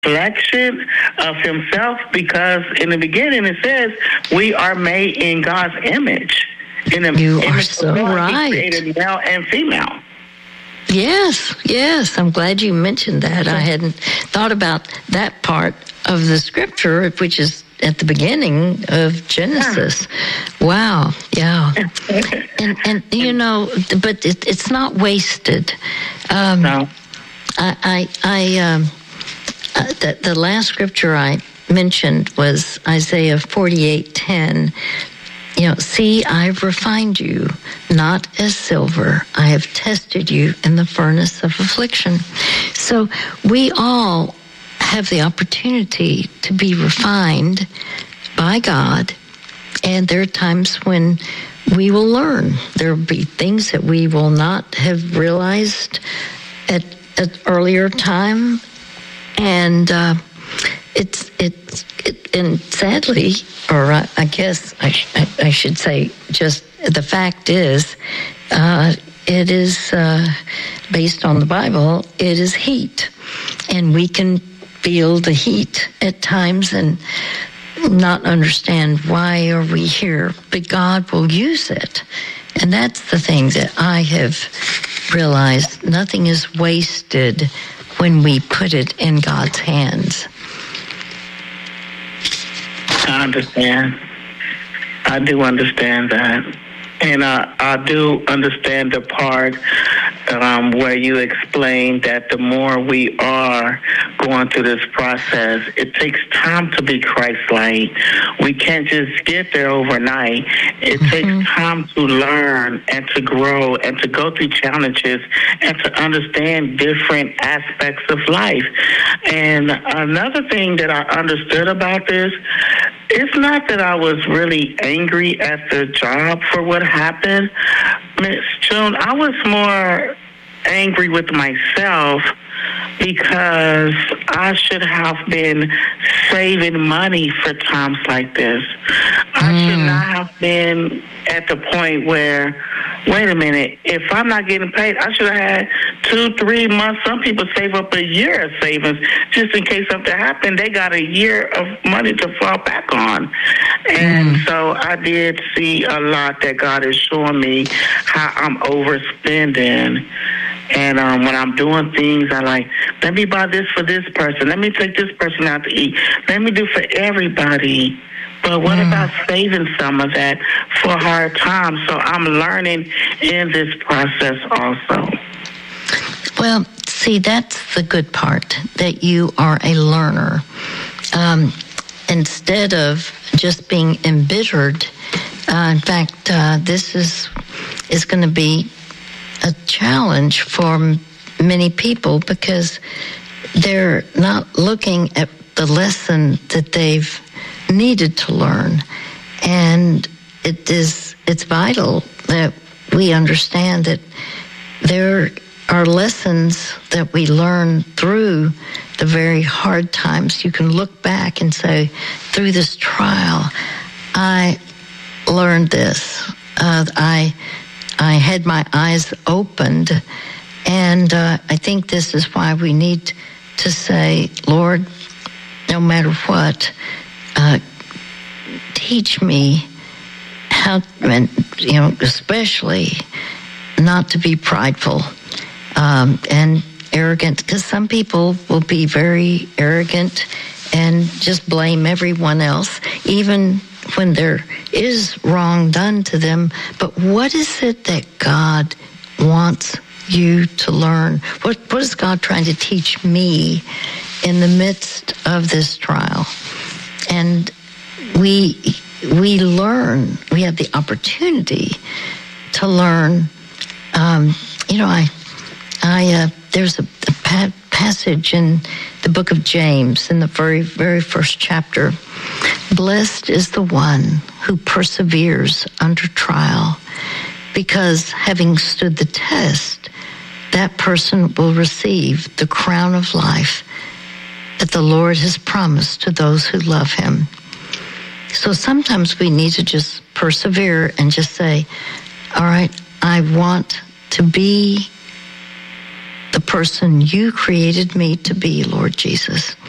reflection of himself, because in the beginning it says we are made in God's image. In the You image are so of God, right. He created male and female. Yes. I'm glad you mentioned that. I hadn't thought about that part of the scripture, which is at the beginning of Genesis. Wow. Yeah. And you know, but it's not wasted. No. The last scripture I mentioned was Isaiah 48:10. You know, see, I've refined you, not as silver. I have tested you in the furnace of affliction. So we all have the opportunity to be refined by God, and there are times when we will learn. There will be things that we will not have realized at earlier time, and and sadly, or I guess I should say, just the fact is, it is based on the Bible. It is heat, and we can feel the heat at times and not understand why are we here. But God will use it, and that's the thing that I have realized. Nothing is wasted when we put it in God's hands. I understand. I do understand that. And I do understand the part where you explained that the more we are going through this process, it takes time to be Christ-like. We can't just get there overnight. It takes time to learn and to grow and to go through challenges and to understand different aspects of life. And another thing that I understood about this, it's not that I was really angry at the job for what happened, Miss June. I was more angry with myself because I should have been saving money for times like this. I should not have been at the point where, wait a minute, if I'm not getting paid, I should have had 2-3 months. Some people save up a year of savings just in case something happened. They got a year of money to fall back on. And so I did see a lot that God is showing me how I'm overspending. And when I'm doing things, I like, let me buy this for this person. Let me take this person out to eat. Let me do for everybody. But what about saving some of that for hard times? So I'm learning in this process also. Well, see, that's the good part, that you are a learner. Instead of just being embittered, in fact, this is going to be a challenge for many people because they're not looking at the lesson that they've needed to learn. And it's vital that we understand that there are lessons that we learn through the very hard times. You can look back and say, through this trial, I learned this. I had my eyes opened, and I think this is why we need to say, Lord, no matter what, teach me how, especially not to be prideful and arrogant, because some people will be very arrogant and just blame everyone else, even when there is wrong done to them. But what is it that God wants you to learn? What is God trying to teach me in the midst of this trial? And we learn. We have the opportunity to learn. There's a passage in the book of James in the very, very first chapter. Blessed is the one who perseveres under trial, because having stood the test, that person will receive the crown of life that the Lord has promised to those who love him. So sometimes we need to just persevere and just say, all right, I want to be the person you created me to be, Lord Jesus.